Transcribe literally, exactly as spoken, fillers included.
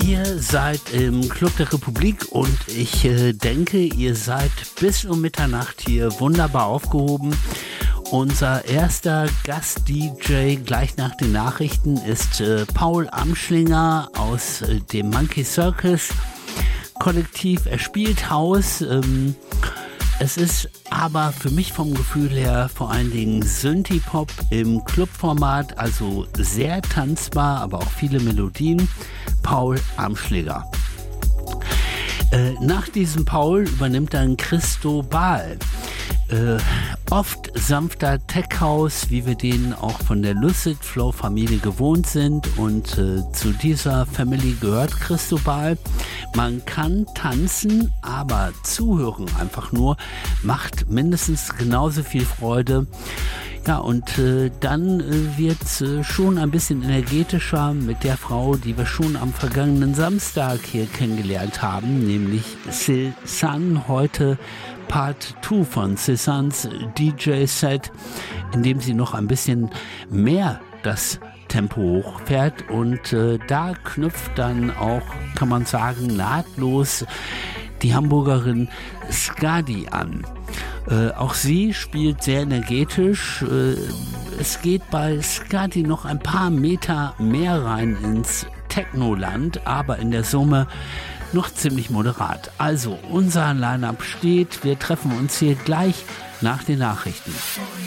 Ihr seid im Club der Republik und ich äh, denke, ihr seid bis um Mitternacht hier wunderbar aufgehoben. Unser erster Gast-D J gleich nach den Nachrichten ist äh, Paul Amschlinger aus äh, dem Monkey Circus Kollektiv. Er spielt Haus. Ähm, es ist aber für mich vom Gefühl her vor allen Dingen Synthie-Pop im Clubformat, also sehr tanzbar, aber auch viele Melodien. Paul Amschlinger. Äh, nach diesem Paul übernimmt dann Christo Bahl. Äh, oft sanfter Tech-House, wie wir den auch von der Lucid Flow Familie gewohnt sind, und äh, zu dieser Family gehört Christo Bahl. Man kann tanzen, aber zuhören einfach nur macht mindestens genauso viel Freude. Ja, und äh, dann äh, wird es äh, schon ein bisschen energetischer mit der Frau, die wir schon am vergangenen Samstag hier kennengelernt haben, nämlich Cézanne. Heute Part zwei von Cézannes D J-Set, in dem sie noch ein bisschen mehr das Tempo hochfährt, und äh, da knüpft dann auch, kann man sagen, nahtlos die Hamburgerin Skadi an. Äh, auch sie spielt sehr energetisch. Äh, es geht bei Skadi noch ein paar Meter mehr rein ins Technoland, aber in der Summe noch ziemlich moderat. Also unser Line-Up steht. Wir treffen uns hier gleich nach den Nachrichten.